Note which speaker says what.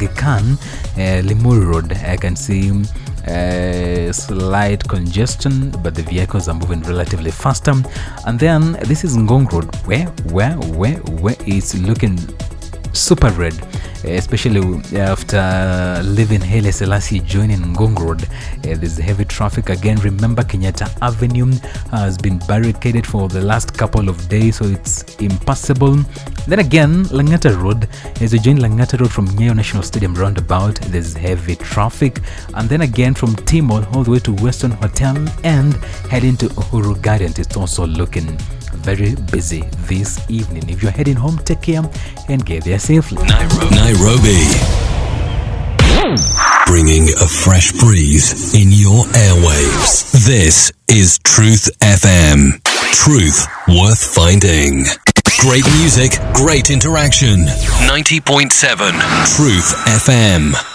Speaker 1: Aga Khan, Limuru Road, I can see slight congestion, but the vehicles are moving relatively faster. And then this is Ngong Road, where it's looking super red, especially after leaving Haile Selassie joining Ngong Road. There's heavy traffic again. Remember, Kenyatta Avenue has been barricaded for the last couple of days, so it's impassable. Then again, Langata Road, as you join Langata Road from Nyayo National Stadium roundabout, there's heavy traffic. And then again from T-Mall all the way to Western Hotel and heading to Uhuru Gardens, it's also looking very busy this evening. If you're heading home, take care and get there safely.
Speaker 2: Nairobi. Bringing a fresh breeze in your airwaves. This is Truth FM. Truth worth finding. Great music, great interaction. 90.7 Truth FM.